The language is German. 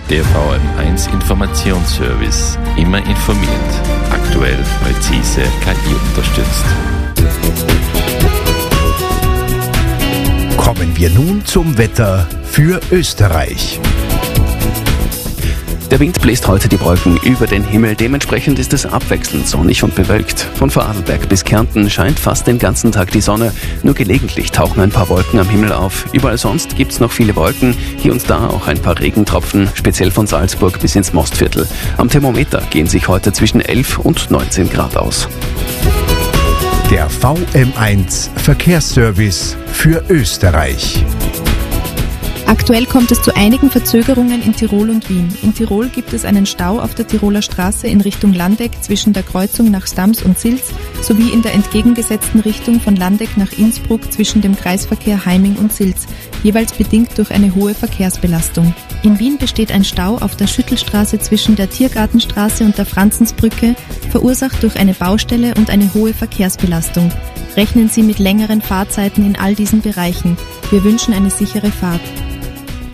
Der VM1 Informationsservice. Immer informiert. Aktuell, präzise, KI unterstützt. Kommen wir nun zum Wetter für Österreich. Der Wind bläst heute die Wolken über den Himmel. Dementsprechend ist es abwechselnd sonnig und bewölkt. Von Vorarlberg bis Kärnten scheint fast den ganzen Tag die Sonne. Nur gelegentlich tauchen ein paar Wolken am Himmel auf. Überall sonst gibt's noch viele Wolken. Hier und da auch ein paar Regentropfen, speziell von Salzburg bis ins Mostviertel. Am Thermometer gehen sich heute zwischen 11 und 19 Grad aus. Der VM1 Verkehrsservice für Österreich. Aktuell kommt es zu einigen Verzögerungen in Tirol und Wien. In Tirol gibt es einen Stau auf der Tiroler Straße in Richtung Landeck zwischen der Kreuzung nach Stams und Sils sowie in der entgegengesetzten Richtung von Landeck nach Innsbruck zwischen dem Kreisverkehr Heiming und Sils, jeweils bedingt durch eine hohe Verkehrsbelastung. In Wien besteht ein Stau auf der Schüttelstraße zwischen der Tiergartenstraße und der Franzensbrücke, verursacht durch eine Baustelle und eine hohe Verkehrsbelastung. Rechnen Sie mit längeren Fahrzeiten in all diesen Bereichen. Wir wünschen eine sichere Fahrt.